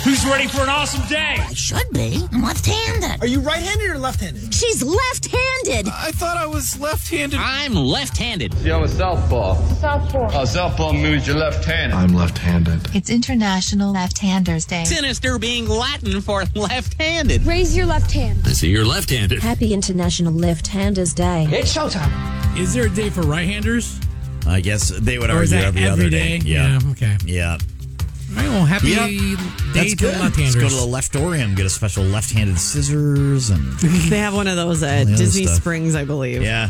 Who's ready for an awesome day? I should be. I'm left-handed. Are you right-handed or left-handed? She's left-handed. I thought I was left-handed. I'm left-handed. See, I'm a southpaw. Southpaw. Southpaw means you're left-handed. I'm left-handed. It's International Left-Handers Day. Sinister being Latin for left-handed. Raise your left hand. I see you're left-handed. Happy International Left-Handers Day. It's showtime. Is there a day for right-handers? I guess they would Or is argue that every other day. Yeah. Okay. Yeah. All right, well, happy Yep. day That's to good. left-handers. Let's go to the Leftorium, get a special left-handed scissors and They have one of those at the other Disney stuff. Springs, I believe. yeah.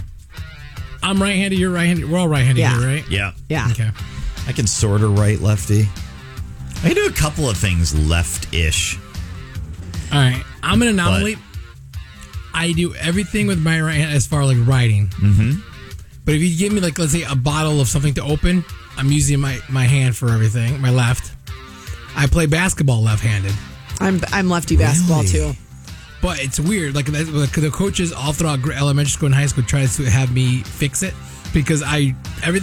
I'm right-handed, you're right-handed. We're all right-handed Yeah. here, right? Yeah. Yeah. Okay. I can sort of right lefty. I can do a couple of things left-ish. All right. I'm an anomaly. I do everything with my right hand as far as like writing. Mm-hmm. But if you give me, like, let's say a bottle of something to open, I'm using my hand for everything, my left. I play basketball left-handed. I'm lefty basketball too. But it's weird. Like the coaches all throughout elementary school and high school try to have me fix it because I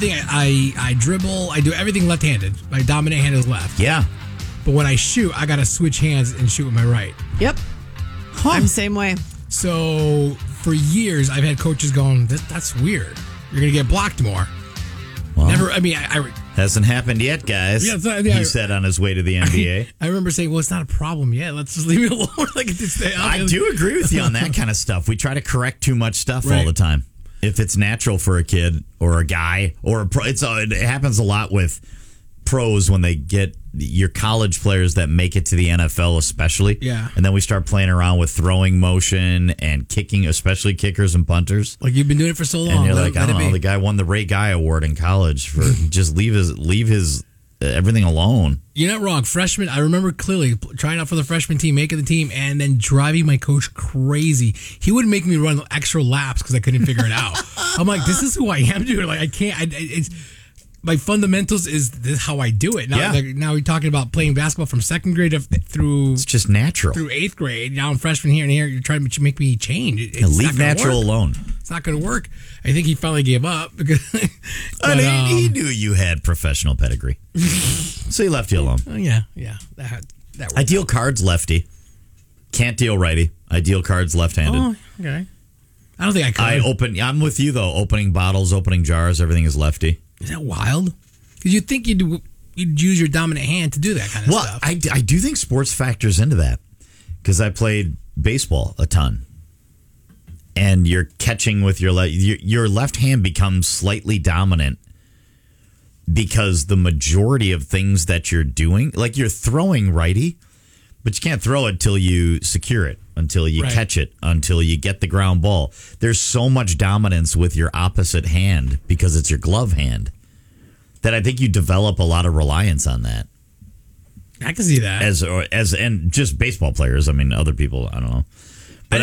dribble, I do everything left-handed. My dominant hand is left. Yeah. But when I shoot, I gotta switch hands and shoot with my right. Yep. I'm the same way. So for years, I've had coaches going, "That's weird. You're gonna get blocked more." Well, Never. I mean, I hasn't happened yet, guys. Yeah, he said on his way to the NBA. I remember saying, "Well, it's not a problem yet. Let's just leave it alone." Like it's I do agree with you on that kind of stuff. We try to correct too much stuff all Right. the time. If it's natural for a kid or a guy or a pro, it happens a lot with pros when they get your college players that make it to the NFL, especially. Yeah. And then we start playing around with throwing motion and kicking, especially kickers and punters. Like you've been doing it for so long. And you're let like, it I don't be. know, the guy won the Ray Guy Award in college for just leave his everything alone. You're not wrong. Freshman, I remember clearly trying out for the freshman team, making the team, and then driving my coach crazy. He would make me run extra laps because I couldn't figure it out. I'm like, this is who I am, dude. Like I can't. It's my fundamentals is this how I do it. Now, Yeah. now we're talking about playing basketball from second grade through It's just natural. through eighth grade. Now I'm freshman here and here. You're trying to make me change. It's not Leave gonna natural work. alone. It's not going to work. I think he finally gave up because. And he knew you had professional pedigree, so he left you alone. Oh, yeah. That I deal cards lefty, can't deal righty. I deal cards left-handed. Oh, okay. I don't think I could. I'm with you though. Opening bottles, opening jars, everything is lefty. Is that wild? Because you'd think you'd use your dominant hand to do that kind of stuff. I do think sports factors into that because I played baseball a ton. And you're catching with your left hand becomes slightly dominant because the majority of things that you're doing, like you're throwing righty, but you can't throw it till you secure it, until you catch it, until you get the ground ball. There's so much dominance with your opposite hand because it's your glove hand that I think you develop a lot of reliance on that. I can see that. And just baseball players. I mean, other people, I don't know. But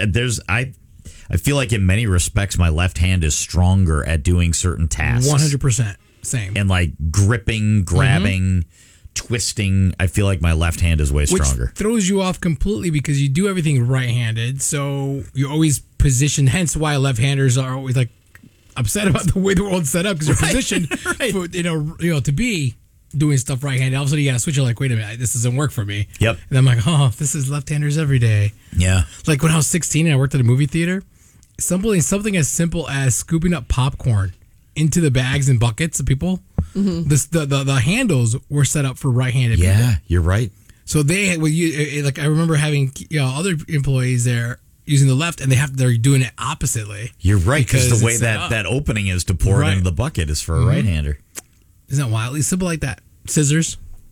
I feel like in many respects, my left hand is stronger at doing certain tasks. 100%. Same. And like gripping, grabbing, twisting. I feel like my left hand is way stronger. Which throws you off completely because you do everything right-handed. So you're always positioned. Hence why left-handers are always like upset about the way the world's set up because you're positioned for, to be doing stuff right-handed. All of a sudden you got to switch. You're like, wait a minute, this doesn't work for me. Yep. And I'm like, oh, this is left-handers every day. Yeah. Like when I was 16 and I worked at a movie theater, something as simple as scooping up popcorn into the bags and buckets of people. Mm-hmm. The handles were set up for right-handed people. Yeah, you're right. So I remember having other employees there using the left, and they're doing it oppositely. You're right, because the way it's set up. that opening is to pour it into the bucket is for a right-hander. Isn't that wild? It's simple like that. Scissors.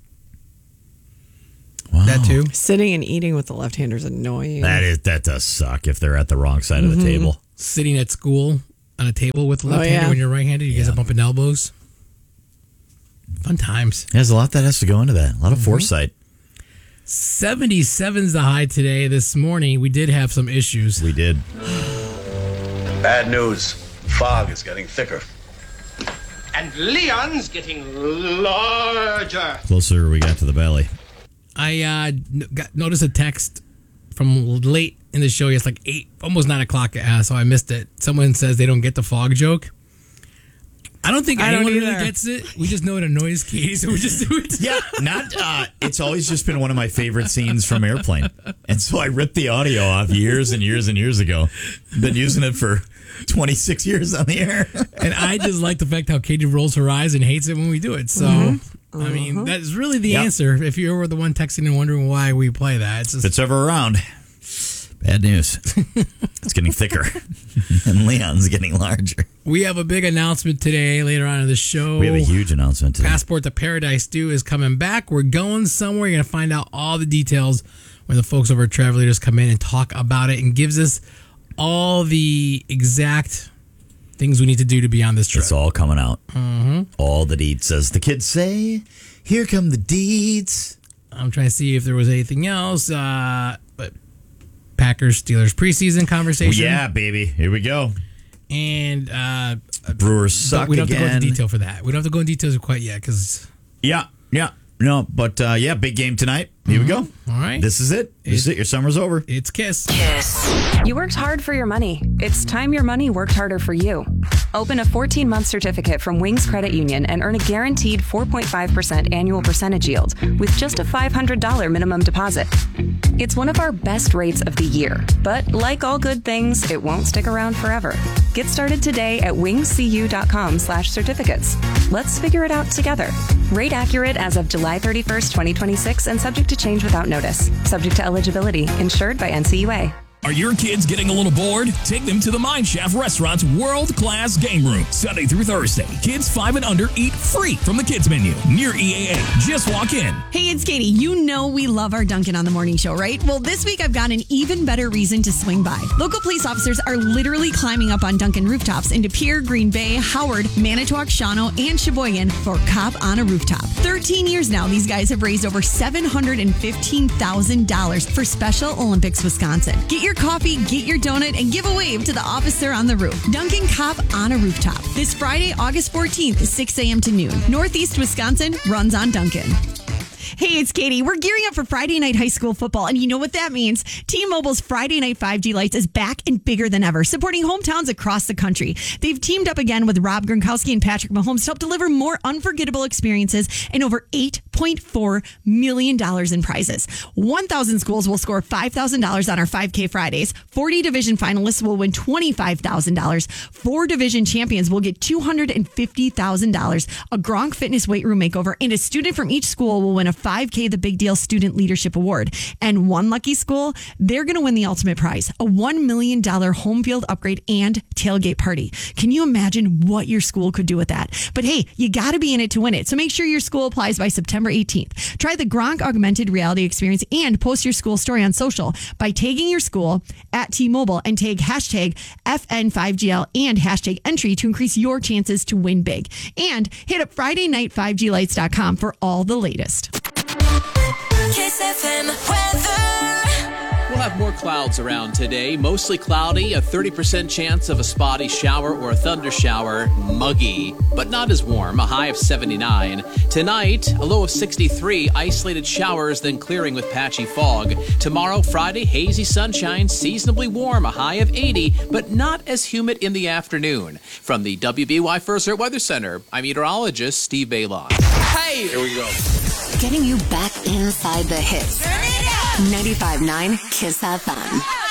Wow. That too. Sitting and eating with the left-hander is annoying. That does suck if they're at the wrong side of the table. Sitting at school on a table with the left-hander when you're right-handed, you guys are bumping elbows. Fun times. There's a lot that has to go into that. A lot of foresight. 77's the high today. This morning, we did have some issues. We did. Bad news. Fog is getting thicker. And Leon's getting larger. Closer we got to the valley. I noticed a text from late in the show. It's like 8, almost 9 o'clock, so I missed it. Someone says they don't get the fog joke. I don't think anyone really either. gets it. We just know it annoys Katie, so we just do it. Yeah, it's always just been one of my favorite scenes from Airplane. And so I ripped the audio off years and years and years ago. Been using it for 26 years on the air. And I just like the fact how Katie rolls her eyes and hates it when we do it. So, I mean, that's really the answer. If you were the one texting and wondering why we play that. It's just, if it's ever around, bad news. It's getting thicker. And Leon's getting larger. We have a big announcement today later on in the show. We have a huge announcement today. Passport to Paradise Stew is coming back. We're going somewhere. You're going to find out all the details when the folks over at Travel Leaders come in and talk about it and gives us all the exact things we need to do to be on this trip. It's all coming out. All the deeds, as the kids say. Here come the deeds. I'm trying to see if there was anything else. But Packers Steelers preseason conversation. Yeah, baby. Here we go. And Brewers suck we don't have to go again. into detail for that. We don't have to go into details quite yet because. Yeah. No, but big game tonight. Here we go. All right. This is it. Your summer's over. It's Kiss. You worked hard for your money. It's time your money worked harder for you. Open a 14-month certificate from Wings Credit Union and earn a guaranteed 4.5% annual percentage yield with just a $500 minimum deposit. It's one of our best rates of the year, but like all good things, it won't stick around forever. Get started today at wingscu.com/certificates. Let's figure it out together. Rate accurate as of July 31st, 2026 and subject to change without notice. Subject to eligibility. Insured by NCUA. Are your kids getting a little bored? Take them to the Mine Shaft Restaurant's world-class game room, Sunday through Thursday. Kids 5 and under eat free from the kids menu near EAA. Just walk in. Hey, it's Katie. You know we love our Dunkin' on the Morning Show, right? Well, this week I've got an even better reason to swing by. Local police officers are literally climbing up on Dunkin' rooftops in De Pere, Green Bay, Howard, Manitowoc, Shawano, and Sheboygan for Cop on a Rooftop. 13 years now, these guys have raised over $715,000 for Special Olympics Wisconsin. Get your coffee, get your donut, and give a wave to the officer on the roof. Dunkin' Cop on a Rooftop. This Friday, August 14th, 6 a.m. to noon. Northeast Wisconsin runs on Dunkin'. Hey, it's Katie. We're gearing up for Friday night high school football, and you know what that means. T-Mobile's Friday Night 5G Lights is back and bigger than ever, supporting hometowns across the country. They've teamed up again with Rob Gronkowski and Patrick Mahomes to help deliver more unforgettable experiences and over $8.4 million in prizes. 1,000 schools will score $5,000 on our 5K Fridays. 40 division finalists will win $25,000. 4 division champions will get $250,000. A Gronk Fitness weight room makeover, and a student from each school will win a 5K The Big Deal Student Leadership Award. And one lucky school, they're going to win the ultimate prize, a $1 million home field upgrade and tailgate party. Can you imagine what your school could do with that? But hey, you got to be in it to win it. So make sure your school applies by September 18th. Try the Gronk augmented reality experience and post your school story on social by tagging your school at T-Mobile and tag hashtag FN5GL and hashtag entry to increase your chances to win big. And hit up FridayNight5GLights.com for all the latest. Kiss FM weather. We'll have more clouds around today. Mostly cloudy, a 30% chance of a spotty shower or a thunder shower. Muggy, but not as warm, a high of 79. Tonight, a low of 63. Isolated showers, then clearing with patchy fog. Tomorrow, Friday, hazy sunshine, seasonably warm, a high of 80, but not as humid in the afternoon. From the WBY First Alert Weather Center, I'm meteorologist Steve Baylon. Hey! Here we go. Getting you back inside the hits. 95.9 Kiss FM.